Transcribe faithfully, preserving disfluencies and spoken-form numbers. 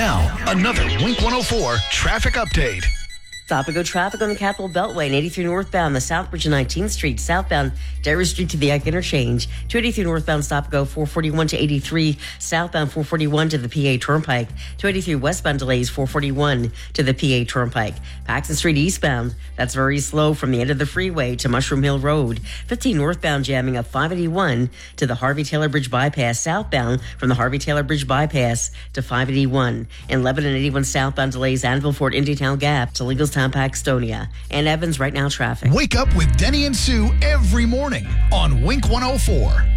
Now, another Wink one oh four traffic update. Stop and go traffic on the Capitol Beltway and eighty-three northbound, the South Bridge and nineteenth Street, southbound Derry Street to the Ike Interchange, two eighty-three northbound, stop and go four forty-one to eighty-three, southbound four forty-one to the P A Turnpike, two eighty-three westbound delays four forty-one to the P A Turnpike. Paxton Street eastbound, that's very slow from the end of the freeway to Mushroom Hill Road, fifteen northbound jamming up five eighty-one to the Harvey Taylor Bridge bypass, southbound from the Harvey Taylor Bridge bypass to five eighty-one, and Lebanon eighty-one southbound delays Annville Fort Indiantown Gap to Legalstown Paxtonia. And Evans right now traffic. Wake up with Denny and Sue every morning on Wink one oh four.